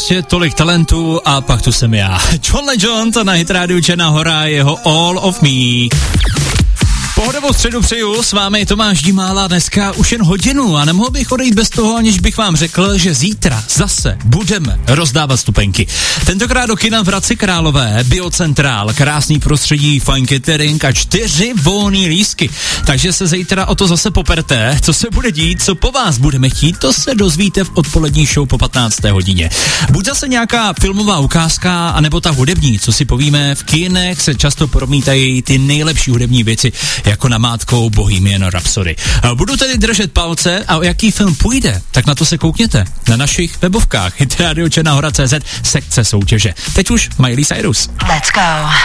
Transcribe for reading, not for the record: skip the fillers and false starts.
prostě tolik talentů a pak tu jsem já. John Legend na Hit Radio Černá Hora, jeho All of Me. Pohodovou středu přeju, s vámi Tomáš Dímála, dneska už jen hodinu a nemohl bych odejít bez toho, aniž bych vám řekl, že zítra zase budeme rozdávat stupenky. Tentokrát do kina v Hradci Králové, Biocentrál, krásný prostředí, fajn catering a 4 volný lístky. Takže se zítra o to zase poperte, co se bude dít, co po vás budeme chtít, to se dozvíte v odpolední show po 15. hodině. Buď zase nějaká filmová ukázka, anebo ta hudební, co si povíme, v kinech se často promítají ty nejlepší hudební věci, jako namátkou Bohemian Rhapsody. Budu tedy držet palce a o jaký film půjde, tak na to se koukněte na našich webovkách hitradio.cz sekce soutěže. Teď už Miley Cyrus. Let's go.